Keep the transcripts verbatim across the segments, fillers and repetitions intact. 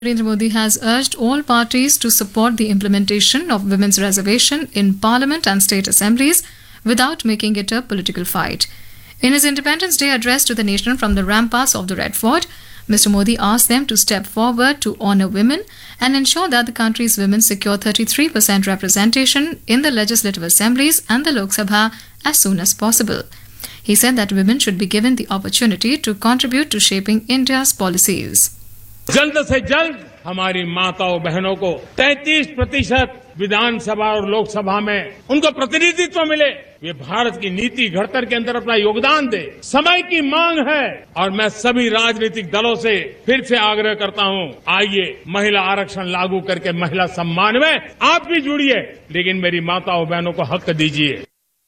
Narendra Modi has urged all parties to support the implementation of women's reservation in parliament and state assemblies without making it a political fight. In his Independence Day address to the nation from the ramparts of the Red Fort, Mister Modi asked them to step forward to honour women and ensure that the country's women secure thirty-three percent representation in the legislative assemblies and the Lok Sabha as soon as possible. He said that women should be given the opportunity to contribute to shaping India's policies. जल्द से जल्द हमारी माताओं बहनों को तैंतीस प्रतिशत विधानसभा और लोकसभा में उनको प्रतिनिधित्व मिले, वे भारत की नीति घड़तर के अंदर अपना योगदान दे, समय की मांग है। और मैं सभी राजनीतिक दलों से फिर से आग्रह करता हूं, आइए महिला आरक्षण लागू करके महिला सम्मान में आप भी जुड़िए, लेकिन मेरी माताओं बहनों को हक दीजिए।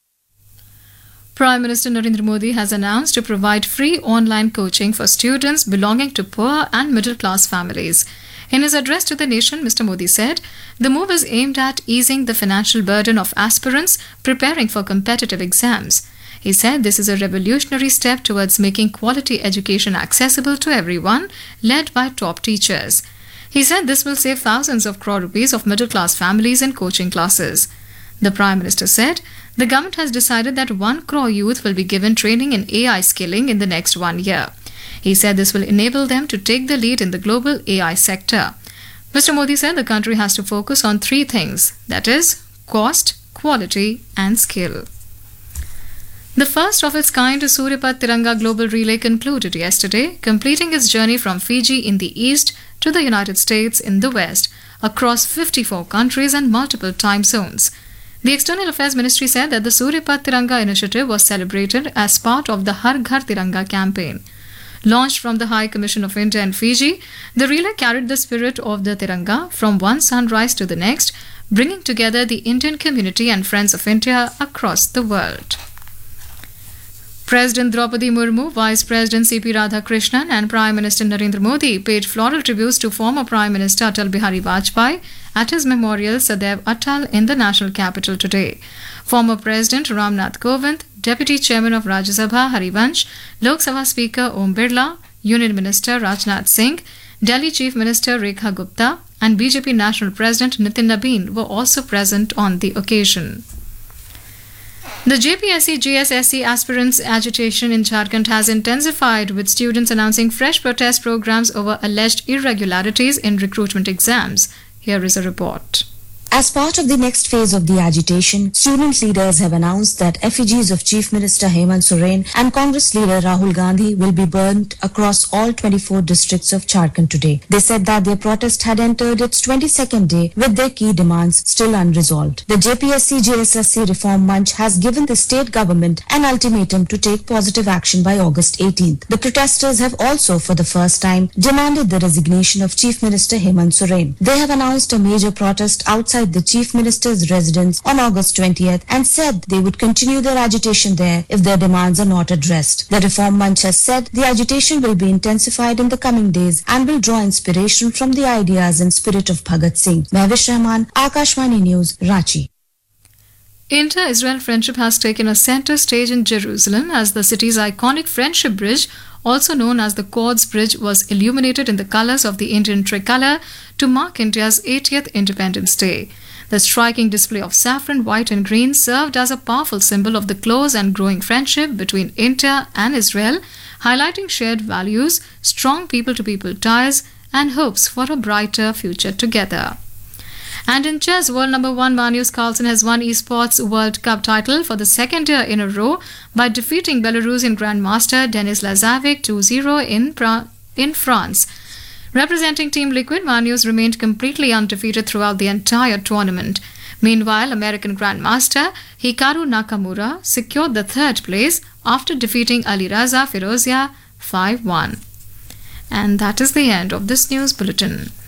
Prime Minister Narendra Modi has announced to provide free online coaching for students belonging to poor and middle-class families. In his address to the nation, Mister Modi said, the move is aimed at easing the financial burden of aspirants preparing for competitive exams. He said this is a revolutionary step towards making quality education accessible to everyone, led by top teachers. He said this will save thousands of crore rupees of middle-class families in coaching classes. The Prime Minister said the government has decided that one crore youth will be given training in A I skilling in the next one year. He said this will enable them to take the lead in the global A I sector. Mister Modi said the country has to focus on three things, that is, cost, quality and skill. The first of its kind Suryapat Tiranga Global Relay concluded yesterday, completing its journey from Fiji in the east to the United States in the west, across fifty-four countries and multiple time zones. The External Affairs Ministry said that the Suryapat Tiranga initiative was celebrated as part of the Har Ghar Tiranga campaign. Launched from the High Commission of India in Fiji, the relay carried the spirit of the Tiranga from one sunrise to the next, bringing together the Indian community and friends of India across the world. President Draupadi Murmu, Vice President C P Radhakrishnan and Prime Minister Narendra Modi paid floral tributes to former Prime Minister Atal Bihari Vajpayee at his memorial Sadaiv Atal in the national capital today. Former President Ramnath Kovind, Deputy Chairman of Rajya Sabha Harivansh, Lok Sabha Speaker Om Birla, Union Minister Rajnath Singh, Delhi Chief Minister Rekha Gupta and B J P National President Nitin Nabin were also present on the occasion. The J P S C G S S C aspirants' agitation in Jharkhand has intensified, with students announcing fresh protest programs over alleged irregularities in recruitment exams. Here is a report. As part of the next phase of the agitation, student leaders have announced that effigies of Chief Minister Hemant Soren and Congress leader Rahul Gandhi will be burnt across all twenty-four districts of Jharkhand today. They said that their protest had entered its twenty-second day with their key demands still unresolved. The J P S C G S S C Reform Munch has given the state government an ultimatum to take positive action by August eighteenth. The protesters have also, for the first time, demanded the resignation of Chief Minister Hemant Soren. They have announced a major protest outside the Chief Minister's residence on August twentieth and said they would continue their agitation there if their demands are not addressed. The Reform Munch has said the agitation will be intensified in the coming days and will draw inspiration from the ideas and spirit of Bhagat Singh. Mehwish Rahman, Akashvani News, Ranchi. India-Israel friendship has taken a centre stage in Jerusalem as the city's iconic Friendship Bridge, also known as the Quds Bridge, was illuminated in the colours of the Indian tricolour to mark India's eightieth Independence Day. The striking display of saffron, white and green served as a powerful symbol of the close and growing friendship between India and Israel, highlighting shared values, strong people-to-people ties and hopes for a brighter future together. And in chess, world number one Magnus Carlsen has won Esports World Cup title for the second year in a row by defeating Belarusian Grandmaster Denis Lazarevic two zero in, pra- in France. Representing Team Liquid, Magnus remained completely undefeated throughout the entire tournament. Meanwhile, American Grandmaster Hikaru Nakamura secured the third place after defeating Aliraza Firozia five one. And that is the end of this news bulletin.